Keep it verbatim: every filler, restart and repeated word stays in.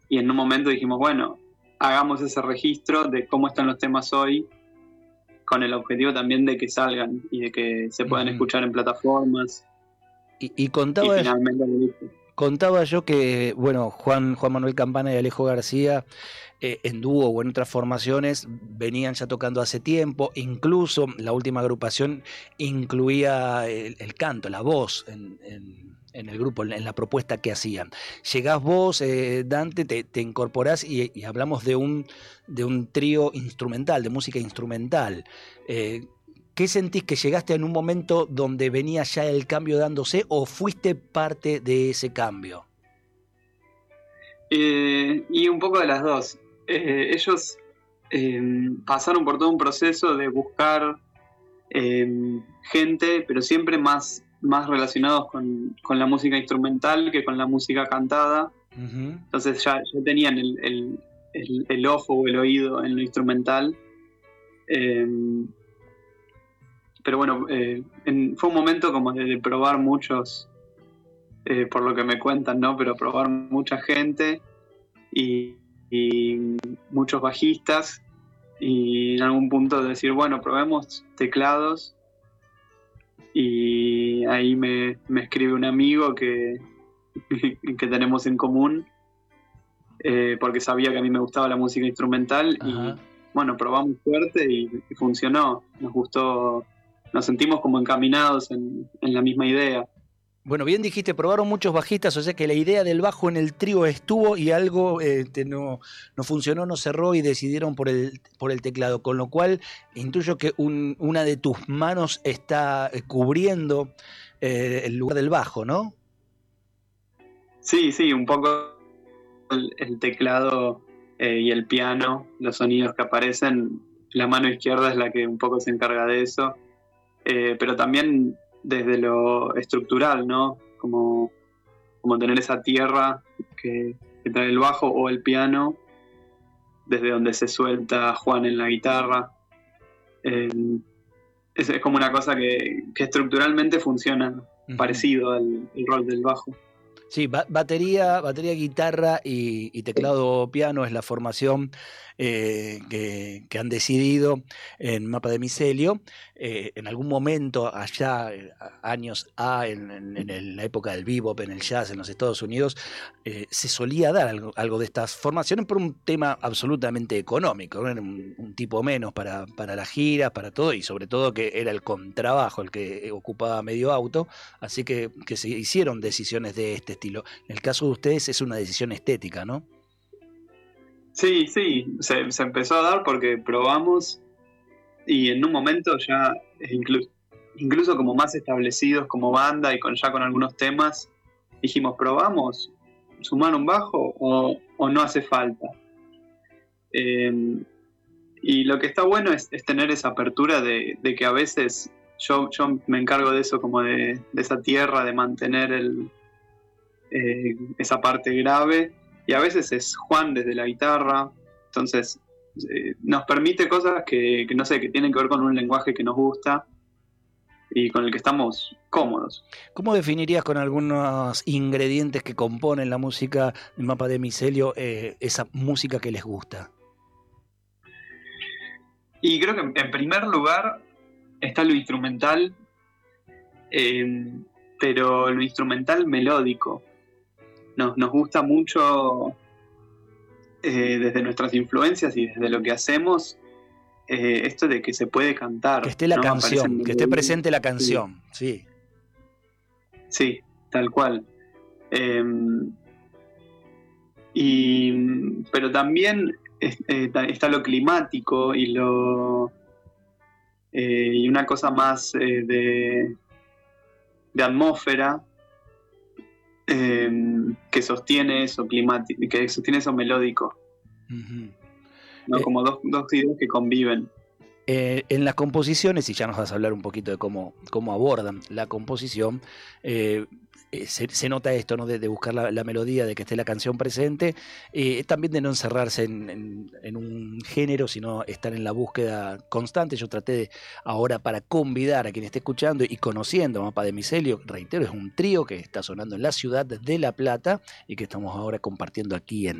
y en un momento dijimos, bueno, hagamos ese registro de cómo están los temas hoy, con el objetivo también de que salgan y de que se puedan uh-huh. escuchar en plataformas. Y, y contaba, y finalmente contaba yo que, bueno, Juan, Juan Manuel Campana y Alejo García, eh, en dúo o en otras formaciones, venían ya tocando hace tiempo. Incluso la última agrupación incluía el, el canto, la voz en, en, en el grupo, en la propuesta que hacían. Llegás vos, eh, Dante, te, te incorporás y, y hablamos de un, de un trío instrumental, de música instrumental. Eh, ¿Qué sentís, que llegaste en un momento donde venía ya el cambio dándose o fuiste parte de ese cambio? Eh, y un poco de las dos. Eh, ellos eh, pasaron por todo un proceso de buscar eh, gente, pero siempre más, más relacionados con, con la música instrumental que con la música cantada. Uh-huh. Entonces ya, ya tenían el, el, el, el ojo o el oído en lo instrumental. Eh, Pero bueno, eh, en, fue un momento como de, de probar muchos, eh, por lo que me cuentan, ¿no? Pero probar mucha gente y, y muchos bajistas, y en algún punto decir, bueno, probemos teclados, y ahí me, me escribe un amigo que, que tenemos en común, eh, porque sabía que a mí me gustaba la música instrumental. Ajá. Y bueno, probamos fuerte y, y funcionó, nos gustó. Nos sentimos como encaminados en, en la misma idea. Bueno, bien dijiste, probaron muchos bajistas, o sea que la idea del bajo en el trío estuvo y algo eh, no, no funcionó, no cerró y decidieron por el, por el teclado, con lo cual intuyo que un, una de tus manos está cubriendo eh, el lugar del bajo, ¿no? Sí, sí, un poco el, el teclado eh, y el piano, los sonidos que aparecen, la mano izquierda es la que un poco se encarga de eso. Eh, pero también desde lo estructural, ¿no? Como, como tener esa tierra que, que trae el bajo o el piano, desde donde se suelta Juan en la guitarra. Eh, es, es como una cosa que, que estructuralmente funciona uh-huh. parecido al, al rol del bajo. Sí, ba- batería, batería, guitarra y, y teclado piano es la formación eh, que, que han decidido en Mapa de Micelio. Eh, en algún momento, allá, años A, en, en, en la época del bebop, en el jazz en los Estados Unidos, eh, se solía dar algo, algo de estas formaciones por un tema absolutamente económico, ¿no? Era un, un tipo menos para, para las giras, para todo, y sobre todo que era el contrabajo el que ocupaba medio auto, así que, que se hicieron decisiones de este estilo. En el caso de ustedes es una decisión estética, ¿no? Sí, sí, se, se empezó a dar porque probamos y en un momento ya incluso, incluso como más establecidos como banda y con ya con algunos temas, dijimos, probamos sumar un bajo o, o no hace falta. Eh, y lo que está bueno es, es tener esa apertura de, de que a veces yo, yo me encargo de eso, como de, de esa tierra, de mantener el, eh, esa parte grave, y a veces es Juan desde la guitarra. Entonces eh, nos permite cosas que, que no sé, que tienen que ver con un lenguaje que nos gusta y con el que estamos cómodos. ¿Cómo definirías con algunos ingredientes que componen la música del Mapa de Micelio eh, esa música que les gusta? Y creo que en primer lugar está lo instrumental, eh, pero lo instrumental melódico. Nos, nos gusta mucho eh, desde nuestras influencias y desde lo que hacemos, eh, esto de que se puede cantar. Que esté la ¿no? canción, que esté presente la canción, sí. Sí, sí, tal cual. Eh, y, pero también eh, está lo climático y lo eh, y una cosa más eh, de, de atmósfera. Eh, que sostiene eso climático, que sostiene eso melódico, uh-huh. ¿no? Eh, como dos, dos ideas que conviven. Eh, en las composiciones, y ya nos vas a hablar un poquito de cómo, cómo abordan la composición, eh, eh, se, se nota esto, ¿no? de, de buscar la, la melodía, de que esté la canción presente, eh, también de no encerrarse en, en, en un género, sino estar en la búsqueda constante. Yo traté de, ahora, para convidar a quien esté escuchando y conociendo Mapa de Micelio, reitero, es un trío que está sonando en la ciudad de La Plata y que estamos ahora compartiendo aquí en